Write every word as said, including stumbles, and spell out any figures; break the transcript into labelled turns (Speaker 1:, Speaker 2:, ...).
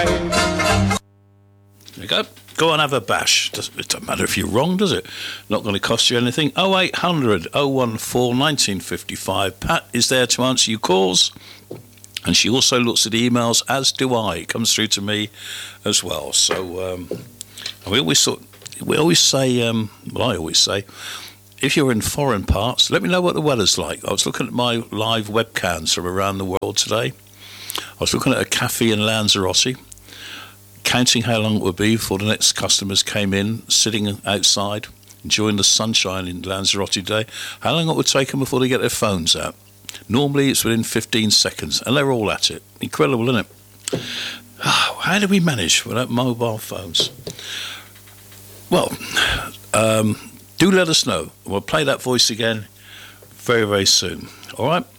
Speaker 1: There you go. Go and have a bash. Doesn't, it doesn't matter if you're wrong, does it? Not going to cost you anything. oh eight hundred, oh one four, nineteen fifty-five. Pat is there to answer your calls. And she also looks at emails, as do I. It comes through to me as well. So um, we always sort, we always say, um, well, I always say, if you're in foreign parts, let me know what the weather's like. I was looking at my live webcams from around the world today. I was looking at a cafe in Lanzarote, counting how long it would be before the next customers came in, sitting outside, enjoying the sunshine in Lanzarote today. How long it would take them before they get their phones out. Normally it's within fifteen seconds, and they're all at it. Incredible, isn't it? Oh, how do we manage without mobile phones? Well, um, do let us know. We'll play that voice again very, very soon. All right?